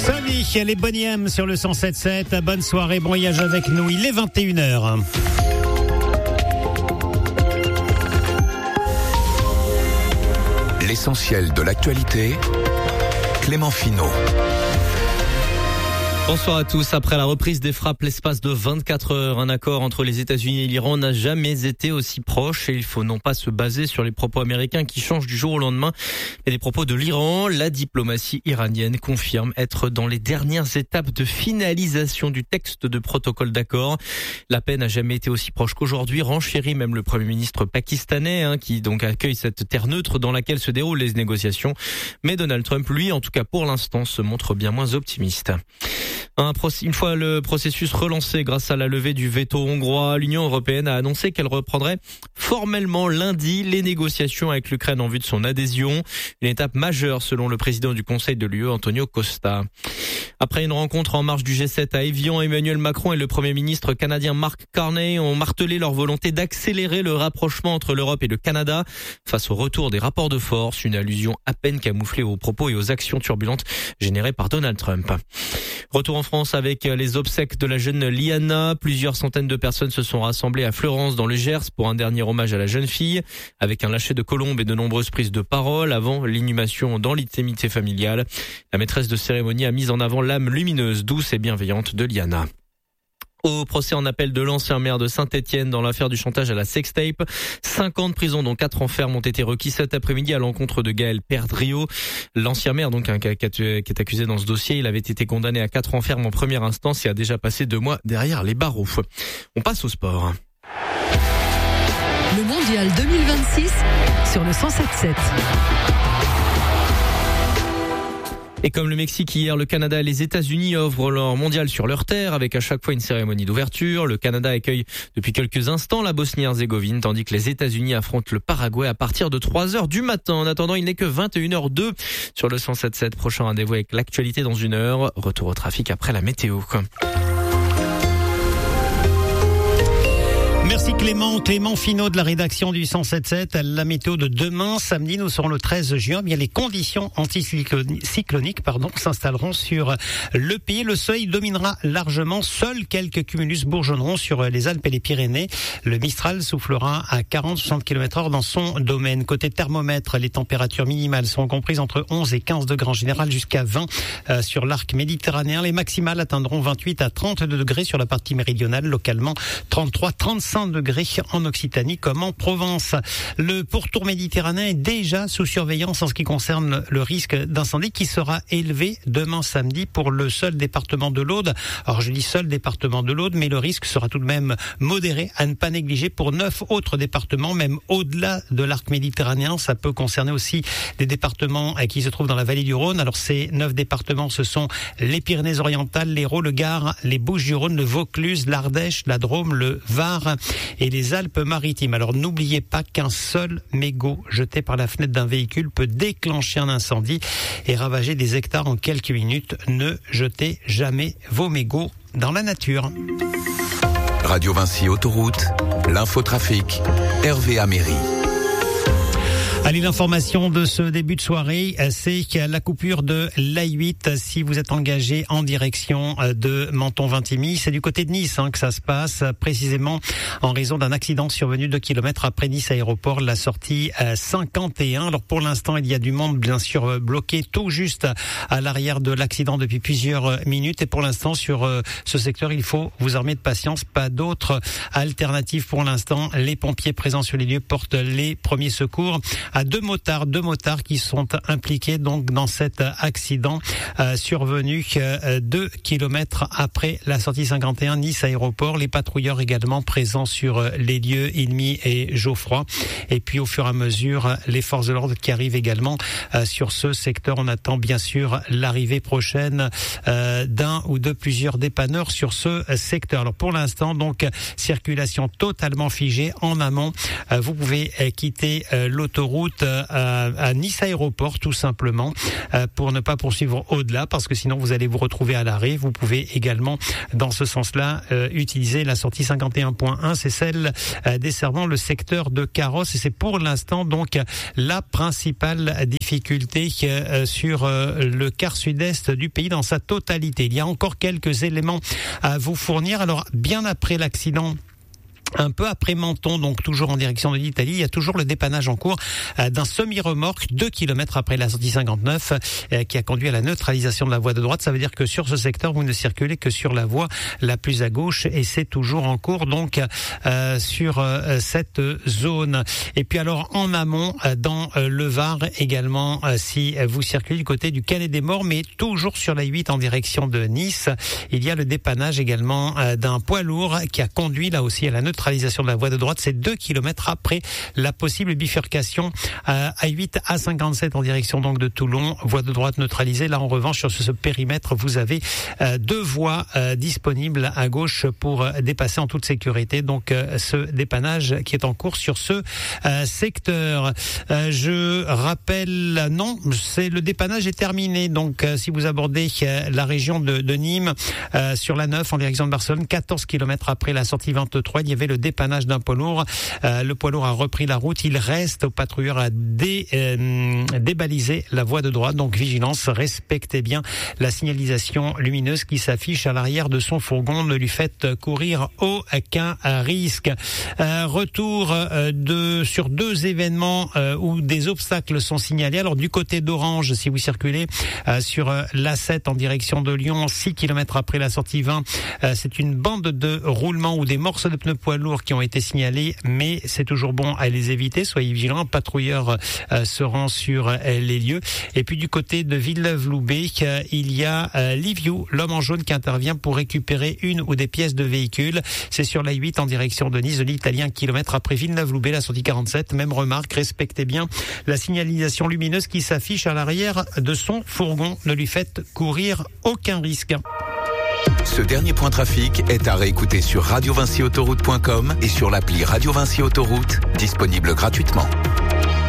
Sony, les Boney M sur le 107.7. Bonne soirée, bon voyage avec nous. Il est 21h. L'essentiel de l'actualité, Clément Finot. Bonsoir à tous. Après la reprise des frappes l'espace de 24 heures, un accord entre les États-Unis et l'Iran n'a jamais été aussi proche et il faut non pas se baser sur les propos américains qui changent du jour au lendemain et les propos de l'Iran. La diplomatie iranienne confirme être dans les dernières étapes de finalisation du texte de protocole d'accord. La paix n'a jamais été aussi proche qu'aujourd'hui, renchérit même le Premier ministre pakistanais qui donc accueille cette terre neutre dans laquelle se déroulent les négociations. Mais Donald Trump, lui, en tout cas pour l'instant, se montre bien moins optimiste. Une fois le processus relancé grâce à la levée du veto hongrois, l'Union européenne a annoncé qu'elle reprendrait formellement lundi les négociations avec l'Ukraine en vue de son adhésion. Une étape majeure selon le président du Conseil de l'UE, Antonio Costa. Après une rencontre en marge du G7 à Évian, Emmanuel Macron et le Premier ministre canadien Mark Carney ont martelé leur volonté d'accélérer le rapprochement entre l'Europe et le Canada face au retour des rapports de force, une allusion à peine camouflée aux propos et aux actions turbulentes générées par Donald Trump. Retour en France avec les obsèques de la jeune Liana. Plusieurs centaines de personnes se sont rassemblées à Fleurance dans le Gers pour un dernier hommage à la jeune fille, avec un lâcher de colombe et de nombreuses prises de parole avant l'inhumation dans l'intimité familiale. La maîtresse de cérémonie a mis en avant l'âme lumineuse, douce et bienveillante de Liana. Au procès en appel de l'ancien maire de Saint-Étienne dans l'affaire du chantage à la sextape, 5 ans de prison dont 4 ans ferme ont été requis cet après-midi à l'encontre de Gaël Perdriau. L'ancien maire qui est accusé dans ce dossier, il avait été condamné à 4 ans ferme en première instance et a déjà passé 2 mois derrière les barreaux. On passe au sport. Le mondial 2026 sur le 107.7. Et comme le Mexique hier, le Canada et les États-Unis ouvrent leur mondial sur leur terre avec à chaque fois une cérémonie d'ouverture. Le Canada accueille depuis quelques instants la Bosnie-Herzégovine tandis que les États-Unis affrontent le Paraguay à partir de 3h du matin. En attendant, il n'est que 21h02 sur le 107.7. Prochain rendez-vous avec l'actualité dans 1 heure. Retour au trafic après la météo. Merci Clément Finot de la rédaction du 107.7. La météo de demain, samedi, nous serons le 13 juin. Bien, les conditions anticycloniques, s'installeront sur le pays. Le soleil dominera largement. Seuls quelques cumulus bourgeonneront sur les Alpes et les Pyrénées. Le Mistral soufflera à 40-60 km/h dans son domaine. Côté thermomètre, les températures minimales sont comprises entre 11 et 15 degrés en général jusqu'à 20 sur l'arc méditerranéen. Les maximales atteindront 28 à 32 degrés sur la partie méridionale, localement 33-35 degrés en Occitanie comme en Provence. Le pourtour méditerranéen est déjà sous surveillance en ce qui concerne le risque d'incendie qui sera élevé demain samedi pour le seul département de l'Aude. Alors je dis seul département de l'Aude, mais le risque sera tout de même modéré à ne pas négliger pour 9 autres départements, même au-delà de l'arc méditerranéen. Ça peut concerner aussi des départements qui se trouvent dans la vallée du Rhône. Alors ces 9 départements, ce sont les Pyrénées-Orientales, l'Hérault, le Gard, les Bouches-du-Rhône, le Vaucluse, l'Ardèche, la Drôme, le Var et les Alpes-Maritimes. Alors n'oubliez pas qu'un seul mégot jeté par la fenêtre d'un véhicule peut déclencher un incendie et ravager des hectares en quelques minutes. Ne jetez jamais vos mégots dans la nature. Radio Vinci Autoroute, l'infotrafic, Hervé Améry. Allez, l'information de ce début de soirée, c'est la coupure de l'A8 si vous êtes engagé en direction de Menton-Vintimille. C'est du côté de Nice que ça se passe, précisément en raison d'un accident survenu 2 kilomètres après Nice Aéroport, la sortie 51. Alors pour l'instant, il y a du monde bien sûr bloqué tout juste à l'arrière de l'accident depuis plusieurs minutes. Et pour l'instant, sur ce secteur, il faut vous armer de patience. Pas d'autre alternative pour l'instant. Les pompiers présents sur les lieux portent les premiers secours à deux motards qui sont impliqués donc dans cet accident survenu 2 kilomètres après la sortie 51 Nice Aéroport. Les patrouilleurs également présents sur les lieux, Ilmy et Geoffroy. Et puis au fur et à mesure, les forces de l'ordre qui arrivent également sur ce secteur. On attend bien sûr l'arrivée prochaine d'un ou de plusieurs dépanneurs sur ce secteur. Alors pour l'instant, donc circulation totalement figée en amont. Vous pouvez quitter l'autoroute route à Nice Aéroport, tout simplement, pour ne pas poursuivre au-delà, parce que sinon vous allez vous retrouver à l'arrêt. Vous pouvez également, dans ce sens-là, utiliser la sortie 51.1, c'est celle desservant le secteur de Carrosse, et c'est pour l'instant donc la principale difficulté sur le quart sud-est du pays dans sa totalité. Il y a encore quelques éléments à vous fournir. Alors, bien après l'accident, un peu après Menton, donc toujours en direction de l'Italie, il y a toujours le dépannage en cours d'un semi-remorque 2 km après la sortie 59 qui a conduit à la neutralisation de la voie de droite. Ça veut dire que sur ce secteur, vous ne circulez que sur la voie la plus à gauche, et c'est toujours en cours donc sur cette zone. Et puis alors en amont, dans le Var également, si vous circulez du côté du Canet des Morts, mais toujours sur la 8 en direction de Nice, il y a le dépannage également d'un poids lourd qui a conduit là aussi à la neutralisation de la voie de droite. C'est 2 km après la possible bifurcation à 8 à 57 en direction donc de Toulon. Voie de droite neutralisée. Là en revanche, sur ce périmètre, vous avez 2 voies disponibles à gauche pour dépasser en toute sécurité. Donc ce dépannage qui est en cours sur ce secteur. Je rappelle, non, c'est le dépannage est terminé. Donc si vous abordez la région de Nîmes sur la 9 en direction de Barcelone, 14 km après la sortie 23, il y avait le dépannage d'un poids lourd. Le poids lourd a repris la route. Il reste aux patrouilleurs à débaliser la voie de droite. Donc vigilance, respectez bien la signalisation lumineuse qui s'affiche à l'arrière de son fourgon. Ne lui faites courir aucun risque. Retour sur 2 événements où des obstacles sont signalés. Alors du côté d'Orange, si vous circulez sur l'A7 en direction de Lyon, 6 km après la sortie 20, c'est une bande de roulement ou des morceaux de pneus poids lourds qui ont été signalés, mais c'est toujours bon à les éviter. Soyez vigilants, patrouilleurs se rend sur les lieux. Et puis du côté de Villeneuve-Loubet, il y a Liviu, l'homme en jaune, qui intervient pour récupérer une ou des pièces de véhicule. C'est sur la 8 en direction de Nice, de l'Italien, kilomètre après Villeneuve-Loubet, la sortie 47. Même remarque, respectez bien la signalisation lumineuse qui s'affiche à l'arrière de son fourgon. Ne lui faites courir aucun risque. Ce dernier point trafic est à réécouter sur radiovincyautoroute.com et sur l'appli Radio Vinci Autoroute, disponible gratuitement.